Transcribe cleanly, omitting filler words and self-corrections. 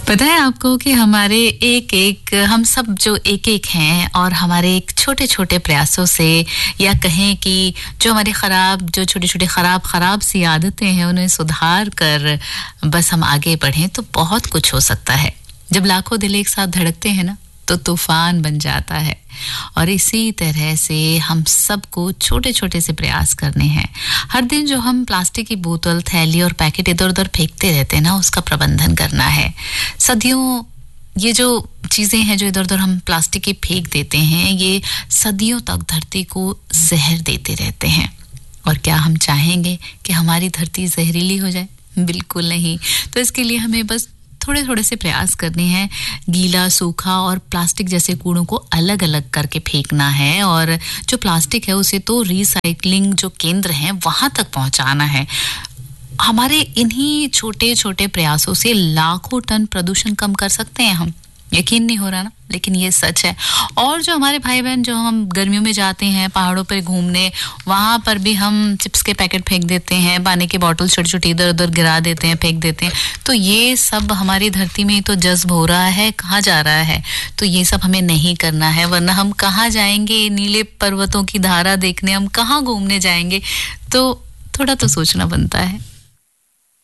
पता है आपको कि हमारे एक-एक हम सब जो एक-एक हैं और हमारे एक छोटे-छोटे प्रयासों से या कहें कि जो हमारी जो छोटी-छोटी खराब सी आदतें हैं उन्हें सुधार कर बस हम आगे बढ़ें तो बहुत कुछ हो सकता है। जब लाखों दिल एक साथ धड़कते हैं ना तो तूफान बन जाता है। और इसी तरह से हम सबको छोटे-छोटे से प्रयास करने हैं। हर दिन जो हम प्लास्टिक की बोतल, थैली और पैकेट इधर-उधर फेंकते रहते हैं ना, उसका प्रबंधन करना है। सदियों ये जो चीजें हैं जो इधर-उधर हम प्लास्टिक की फेंक देते हैं, ये सदियों तक धरती को जहर देते रहते हैं। और क्या हम चाहेंगे कि हमारी धरती जहरीली हो जाए? बिल्कुल नहीं। तो इसके लिए हमें बस थोड़े-थोड़े से प्रयास करने हैं। गीला, सूखा और प्लास्टिक जैसे कूड़ों को अलग-अलग करके फेंकना है और जो प्लास्टिक है उसे तो रिसाइकलिंग जो केंद्र हैं वहां तक पहुंचाना है। हमारे इन्हीं छोटे-छोटे प्रयासों से लाखों टन प्रदूषण कम कर सकते हैं हम। यकीन नहीं हो रहा ना, लेकिन ये सच है। और जो हमारे भाई बहन जो हम गर्मियों में जाते हैं पहाड़ों पर घूमने, वहां पर भी हम चिप्स के पैकेट फेंक देते हैं, पानी की बोतल छोटी-छोटी इधर-उधर गिरा देते हैं, फेंक देते हैं। तो ये सब हमारी धरती में तो जज्ब हो रहा है, कहाँ जा रहा है। तो ये सब हमें नहीं करना है, वरना हम कहाँ जाएंगे नीले पर्वतों की धारा देखने, हम कहाँ घूमने जाएंगे। तो थोड़ा तो सोचना बनता है।